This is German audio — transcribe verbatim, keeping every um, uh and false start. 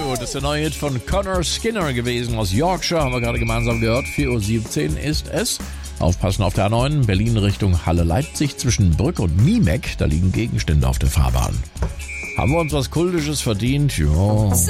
You. Das ist der neue Hit von Connor Skinner gewesen aus Yorkshire. Haben wir gerade gemeinsam gehört. vier Uhr siebzehn ist es. Aufpassen auf der A neun. Berlin Richtung Halle-Leipzig zwischen Brück und Niemeck. Da liegen Gegenstände auf der Fahrbahn. Haben wir uns was Kultisches verdient? Ja.